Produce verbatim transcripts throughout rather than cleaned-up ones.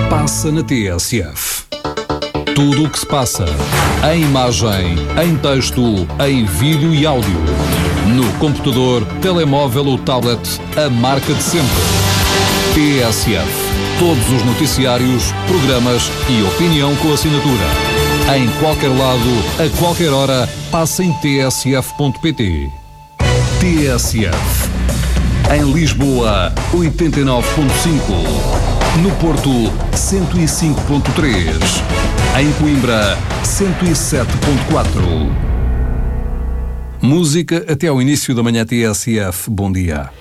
passa na T S F. Tudo o que se passa, em imagem, em texto, em vídeo e áudio. No computador, telemóvel ou tablet, a marca de sempre. T S F. Todos os noticiários, programas e opinião com assinatura. Em qualquer lado, a qualquer hora, passa em t s f ponto p t. T S F. Em Lisboa, oitenta e nove ponto cinco. No Porto, cento e cinco ponto três. Em Coimbra, cento e sete ponto quatro. Música até ao início da manhã T S F. Bom dia.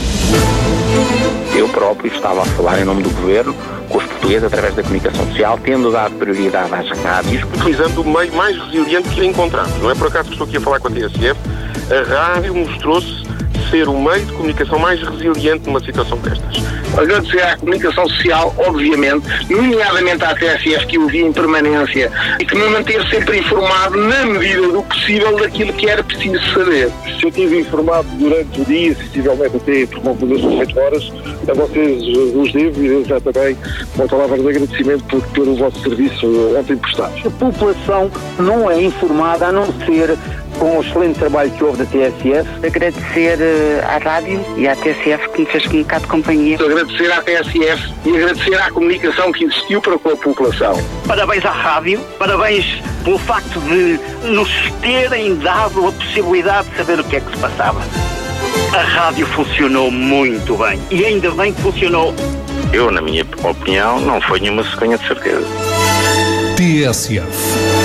Eu próprio estava a falar em nome do Governo com os portugueses através da comunicação social, tendo dado prioridade às rádios, utilizando o meio mais resiliente que encontramos. Não é por acaso que estou aqui a falar com a T S F. A rádio mostrou-se ser o meio de comunicação mais resiliente numa situação destas. Agradecer à comunicação social, obviamente, nomeadamente à T S F, que o via em permanência e que me manteve sempre informado, na medida do possível, daquilo que era preciso saber. Se eu estive informado durante o dia, sensivelmente até por volta das dezoito horas, a vocês os devo e devo já também uma palavra de agradecimento por, pelo vosso serviço ontem prestado. A população não é informada, a não ser com o excelente trabalho que houve da T S F. Agradecer à rádio e à T S F que me fez um bocado de companhia. Agradecer à T S F e agradecer à comunicação que existiu para com a população. Parabéns à rádio, parabéns pelo facto de nos terem dado a possibilidade de saber o que é que se passava. A rádio funcionou muito bem e ainda bem que funcionou. Eu, na minha opinião, não foi nenhuma cegonha de certeza. T S F.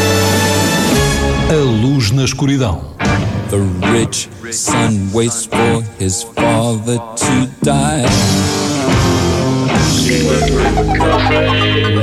A luz na escuridão. The rich son waits for his father to die.